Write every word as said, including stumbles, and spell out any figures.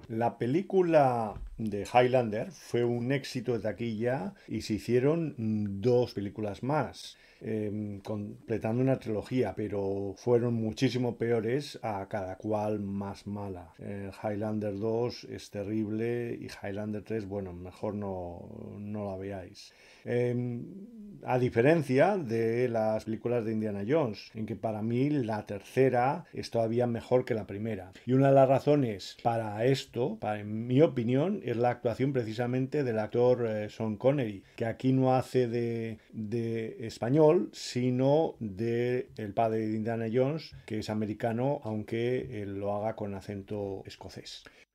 La película de Highlander fue un éxito de taquilla y se hicieron mm, dos películas más, eh, completando una trilogía, pero fueron muchísimo peores, a cada cual más mala. Eh, Highlander dos es terrible y Highlander tres, bueno, mejor no, no la veáis. Eh, a diferencia de las películas de Indiana Jones, en que para mí la tercera es todavía mejor que la primera. Y una de las razones para esto, para, en mi opinión, es la actuación precisamente del actor eh, Sean Connery, que aquí no hace de, de español, sino de el padre de Indiana Jones, que es americano, aunque él lo haga con acento escocés.